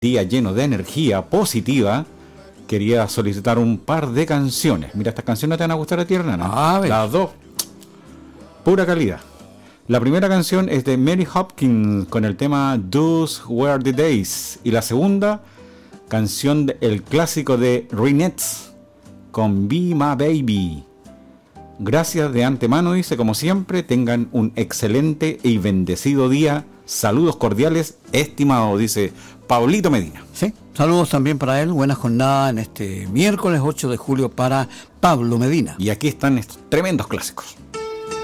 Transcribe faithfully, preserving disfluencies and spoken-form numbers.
día lleno de energía positiva, quería solicitar un par de canciones. Mira, estas canciones te van a gustar a ti, Hernán. A ver. Las dos, pura calidad. La primera canción es de Mary Hopkins con el tema Those Were the Days. Y la segunda, canción del clásico de Ronettes con Be My Baby. Gracias de antemano, dice, como siempre, tengan un excelente y bendecido día. Saludos cordiales, estimado, dice Pablito Medina. Sí, saludos también para él. Buena jornada en este miércoles ocho de julio para Pablo Medina. Y aquí están estos tremendos clásicos.